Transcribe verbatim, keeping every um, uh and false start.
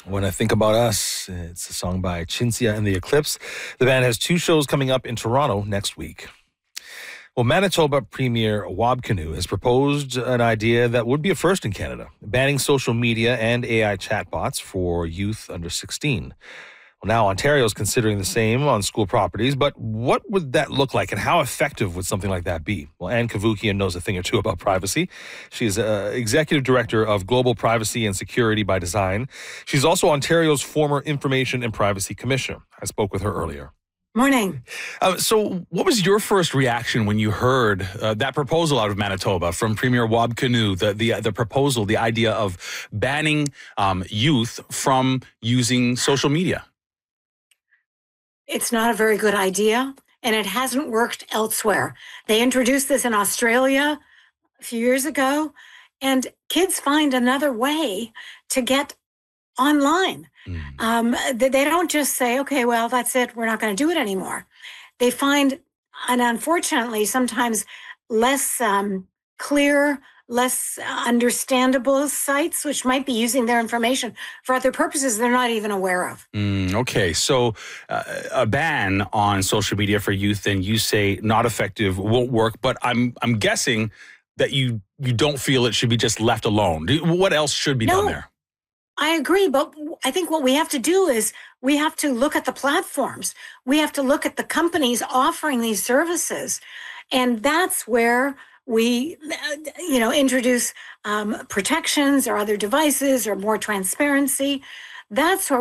When I Think About Us, it's a song by Cinzia and the Eclipse. The band has two shows coming up in Toronto next week. Well, Manitoba Premier Wab Kinew has proposed an idea that would be a first in Canada, banning social media and A I chatbots for youth under sixteen. Well, now Ontario is considering the same on school properties, but what would that look like and how effective would something like that be? Well, Anne Kavukian knows a thing or two about privacy. She's uh, Executive Director of Global Privacy and Security by Design. She's also Ontario's former Information and Privacy Commissioner. I spoke with her earlier. Morning. Uh, so what was your first reaction when you heard uh, that proposal out of Manitoba from Premier Wab Kinew, the, the, the proposal, the idea of banning um, youth from using social media? It's not a very good idea, and it hasn't worked elsewhere. They introduced this in Australia a few years ago, and kids find another way to get online. Mm. Um, they, they don't just say, okay, well, that's it, we're not going to do it anymore. They find, and unfortunately, sometimes less um, clear, less understandable sites, which might be using their information for other purposes they're not even aware of. Mm, okay, so uh, a ban on social media for youth, and you say not effective, won't work, but I'm I'm guessing that you you don't feel it should be just left alone. What else should be no, done there? I agree, but I think what we have to do is we have to look at the platforms. We have to look at the companies offering these services, and that's where we, you know, introduce um, protections or other devices or more transparency. That's where